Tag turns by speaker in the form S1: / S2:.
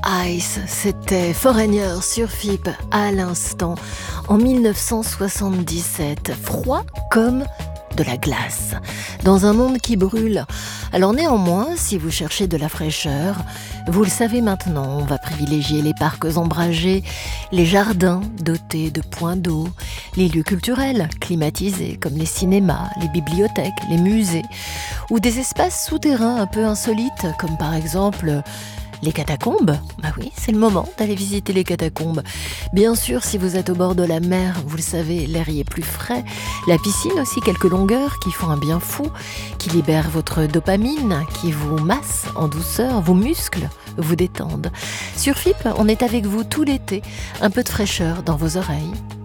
S1: Ice, c'était Foreigner sur FIP à l'instant, en 1977, froid comme de la glace, dans un monde qui brûle. Alors néanmoins, si vous cherchez de la fraîcheur, vous le savez maintenant, on va privilégier les parcs ombragés, les jardins dotés de points d'eau, les lieux culturels climatisés comme les cinémas, les bibliothèques, les musées, ou des espaces souterrains un peu insolites comme par exemple les catacombes. Bah oui, c'est le moment d'aller visiter les catacombes. Bien sûr, si vous êtes au bord de la mer, vous le savez, l'air y est plus frais. La piscine aussi, quelques longueurs qui font un bien fou, qui libèrent votre dopamine, qui vous massent en douceur, vos muscles vous détendent. Sur FIP, on est avec vous tout l'été. Un peu de fraîcheur dans vos oreilles.